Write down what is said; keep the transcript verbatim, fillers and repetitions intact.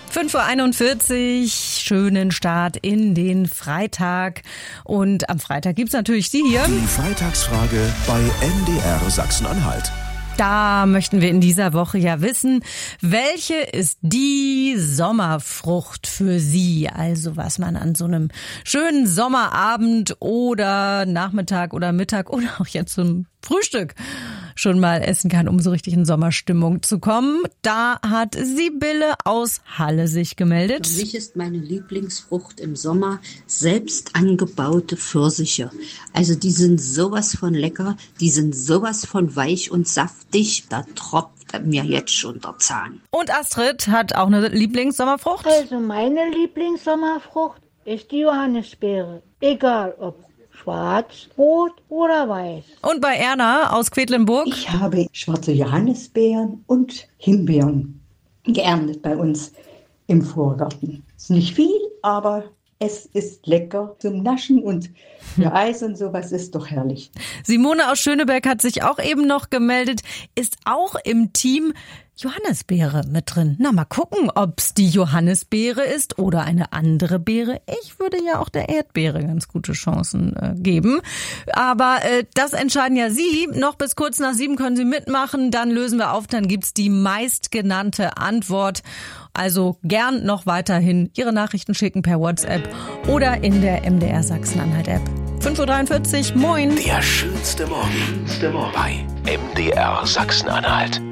fünf Uhr einundvierzig, schönen Start in den Freitag. Und am Freitag gibt's natürlich Sie hier. Die Freitagsfrage bei M D R Sachsen-Anhalt. Da möchten wir in dieser Woche ja wissen, welche ist die Sommerfrucht für Sie? Also was man an so einem schönen Sommerabend oder Nachmittag oder Mittag oder auch jetzt zum Frühstück schon mal essen kann, um so richtig in Sommerstimmung zu kommen. Da hat Sibylle aus Halle sich gemeldet. Für mich ist meine Lieblingsfrucht im Sommer selbst angebaute Pfirsiche. Also die sind sowas von lecker, die sind sowas von weich und saftig, da tropft mir jetzt schon der Zahn. Und Astrid hat auch eine Lieblingssommerfrucht. Also meine Lieblingssommerfrucht ist die Johannisbeere. Egal ob schwarz, rot oder weiß. Und bei Erna aus Quedlinburg? Ich habe schwarze Johannisbeeren und Himbeeren geerntet bei uns im Vorgarten. Ist nicht viel, aber es ist lecker zum Naschen und für Eis und sowas ist doch herrlich. Simone aus Schöneberg hat sich auch eben noch gemeldet, ist auch im Team Johannisbeere mit drin. Na, mal gucken, ob's die Johannisbeere ist oder eine andere Beere. Ich würde ja auch der Erdbeere ganz gute Chancen äh, geben. Aber äh, das entscheiden ja Sie. Noch bis kurz nach sieben können Sie mitmachen. Dann lösen wir auf, dann gibt's die meistgenannte Antwort. Also gern noch weiterhin Ihre Nachrichten schicken per WhatsApp oder in der M D R Sachsen-Anhalt-App. fünf Uhr dreiundvierzig, moin. Der schönste Morgen bei M D R Sachsen-Anhalt.